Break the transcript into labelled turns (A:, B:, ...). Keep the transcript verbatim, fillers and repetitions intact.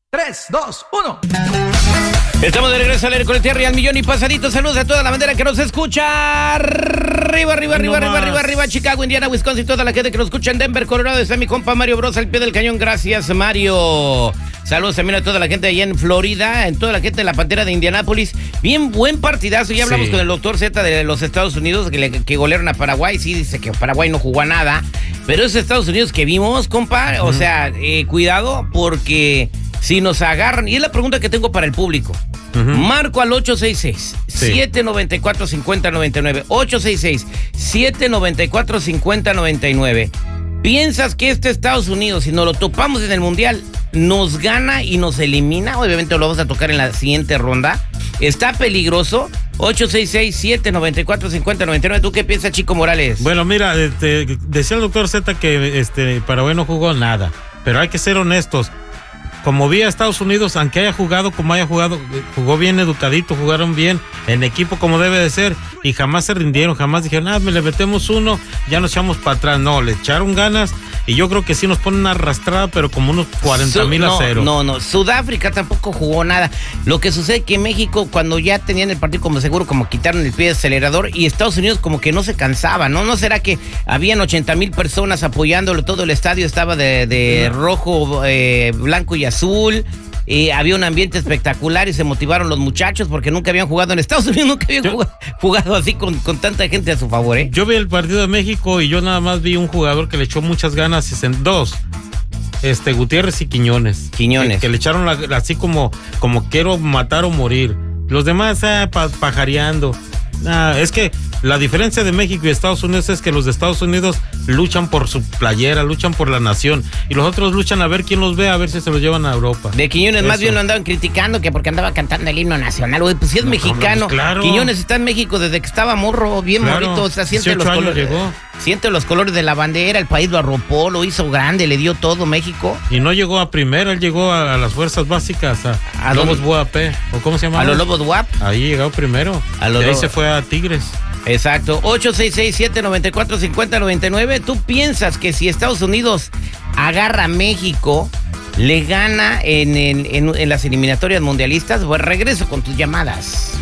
A: tres, dos, uno.
B: Estamos de regreso al aire con el Terry al millón y pasadito. Saludos a toda la bandera que nos escucha. Arriba, arriba, arriba, arriba, arriba, arriba, Chicago, Indiana, Wisconsin, toda la gente que nos escucha en Denver, Colorado. Está mi compa Mario Bros al pie del cañón. Gracias, Mario. Saludos también a toda la gente allá en Florida, en toda la gente de la Pantera de Indianápolis. Bien buen partidazo. Ya hablamos sí. con el doctor Z de los Estados Unidos, que, le, que golearon a Paraguay. Sí, dice que Paraguay no jugó a nada. Pero esos Estados Unidos que vimos, compa, uh-huh. o sea, eh, cuidado porque si nos agarran, y es la pregunta que tengo para el público. Uh-huh. Marco al ocho seis seis, siete nueve cuatro, cinco cero nueve nueve. ocho seis seis, siete nueve cuatro, cinco cero nueve nueve. ¿Piensas que este Estados Unidos, si nos lo topamos en el Mundial, nos gana y nos elimina? Obviamente lo vamos a tocar en la siguiente ronda. ¿Está peligroso? ocho seis seis, siete nueve cuatro, cinco cero nueve nueve. ¿Tú qué piensas, Chico Morales?
C: Bueno, mira, este, decía el doctor Z que este, Paraguay no jugó nada, pero hay que ser honestos. Como vi a Estados Unidos, aunque haya jugado como haya jugado, jugó bien educadito, jugaron bien, en equipo como debe de ser, y jamás se rindieron, jamás dijeron, ah, me le metemos uno, ya nos echamos para atrás. No, le echaron ganas, y yo creo que sí nos ponen una arrastrada, pero como unos cuarenta mil a cero.
B: No, no, Sudáfrica tampoco jugó nada. Lo que sucede es que México, cuando ya tenían el partido como seguro, como quitaron el pie de acelerador, y Estados Unidos como que no se cansaba, ¿no? ¿No será que habían ochenta mil personas apoyándolo, todo el estadio estaba de, de no. rojo, eh, blanco y azul? Y había un ambiente espectacular y se motivaron los muchachos porque nunca habían jugado en Estados Unidos, nunca habían yo, jugado, jugado así con, con tanta gente a su favor, ¿eh?
C: Yo vi el partido de México y yo nada más vi un jugador que le echó muchas ganas, y en dos, este Gutiérrez y Quiñones.
B: Quiñones.
C: Que, que le echaron la, así como, como quiero matar o morir. Los demás ah, pa, pajareando. Ah, es que la diferencia de México y Estados Unidos es que los de Estados Unidos luchan por su playera, luchan por la nación, y los otros luchan a ver quién los ve, a ver si se los llevan a Europa.
B: De Quiñones Eso. más bien lo andaban criticando que porque andaba cantando el himno nacional. Oye, pues si es no, mexicano, pues claro. Quiñones está en México desde que estaba morro, bien claro. morrito, o sea, siente los colores. Llegó. Siente los colores de la bandera, el país lo arropó, lo hizo grande, le dio todo México.
C: Y no llegó a primera, él llegó a, a las fuerzas básicas, a, a Lobos W A P, o ¿cómo se llama?
B: A los Lobos W A P.
C: Ahí llegó primero, a los y ahí se fue a Tigres.
B: Exacto, ocho seis seis, siete nueve cuatro, cinco cero nueve nueve. ¿Tú piensas que si Estados Unidos agarra a México, le gana en, en, en, en las eliminatorias mundialistas? Pues regreso con tus llamadas.